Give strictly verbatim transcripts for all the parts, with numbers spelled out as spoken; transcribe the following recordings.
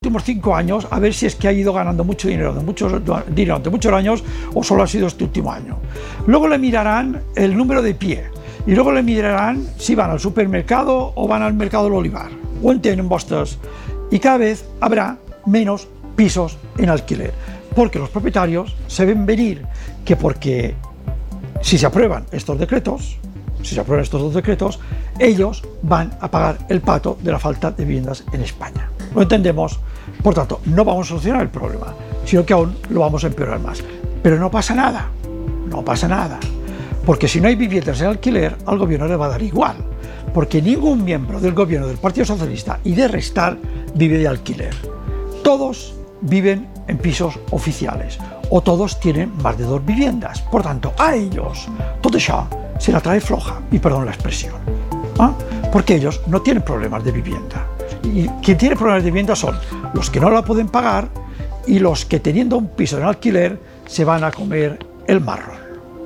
últimos cinco años, a ver si es que ha ido ganando mucho dinero, de muchos, dinero durante muchos años, o solo ha sido este último año. Luego le mirarán el número de pie, y luego le mirarán si van al supermercado o van al mercado del Olivar, o en vostres, y cada vez habrá menos pisos en alquiler, porque los propietarios se ven venir que porque si se aprueban estos decretos, si se aprueban estos dos decretos, ellos van a pagar el pato de la falta de viviendas en España. Lo entendemos, por tanto, no vamos a solucionar el problema, sino que aún lo vamos a empeorar más. Pero no pasa nada, no pasa nada, porque si no hay viviendas en alquiler, al gobierno le va a dar igual, porque ningún miembro del gobierno del Partido Socialista y de Restar vive de alquiler. Todos viven en pisos oficiales, o todos tienen más de dos viviendas. Por tanto, a ellos, todo eso se la trae floja, y perdón la expresión, ¿ah? Porque ellos no tienen problemas de vivienda. Y quien tiene problemas de vivienda son los que no la pueden pagar y los que teniendo un piso en alquiler se van a comer el marrón.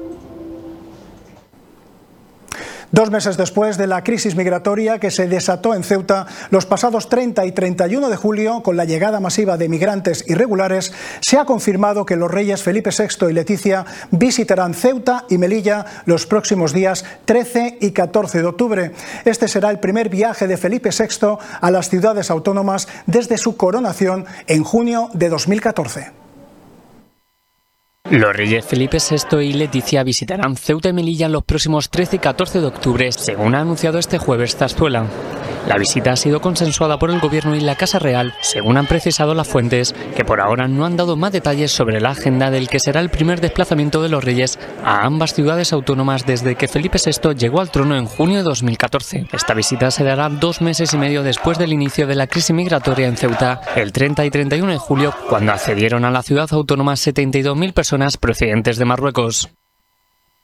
Dos meses después de la crisis migratoria que se desató en Ceuta los pasados treinta y treinta y uno de julio, con la llegada masiva de migrantes irregulares, se ha confirmado que los reyes Felipe sexto y Leticia visitarán Ceuta y Melilla los próximos días trece y catorce de octubre. Este será el primer viaje de Felipe sexto a las ciudades autónomas desde su coronación en junio de dos mil catorce. Los reyes Felipe sexto y Leticia visitarán Ceuta y Melilla en los próximos trece y catorce de octubre, según ha anunciado este jueves Zarzuela. La visita ha sido consensuada por el Gobierno y la Casa Real, según han precisado las fuentes, que por ahora no han dado más detalles sobre la agenda del que será el primer desplazamiento de los reyes a ambas ciudades autónomas desde que Felipe sexto llegó al trono en junio de dos mil catorce. Esta visita se dará dos meses y medio después del inicio de la crisis migratoria en Ceuta, el treinta y treinta y uno de julio, cuando accedieron a la ciudad autónoma setenta y dos mil personas procedentes de Marruecos.